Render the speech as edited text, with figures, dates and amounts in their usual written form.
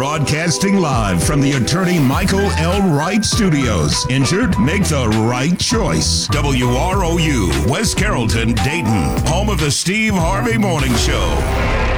Broadcasting live from the attorney Michael L. Wright Studios. Injured? Make the right choice. WROU, West Carrollton, Dayton. Home of the Steve Harvey Morning Show.